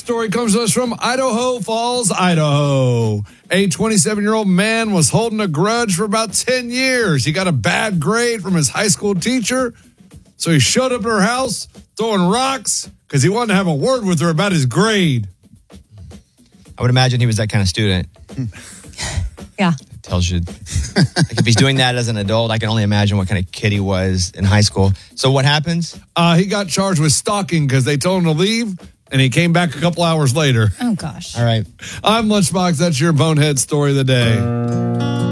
story comes to us from Idaho Falls, Idaho. A 27-year-old man was holding a grudge for about 10 years. He got a bad grade from his high school teacher, so he showed up at her house throwing rocks because he wanted to have a word with her about his grade. I would imagine he was that kind of student. Yeah. It tells you. Like if he's doing that as an adult, I can only imagine what kind of kid he was in high school. So what happens? He got charged with stalking because they told him to leave, and he came back a couple hours later. Oh, gosh. All right. I'm Lunchbox. That's your bonehead story of the day.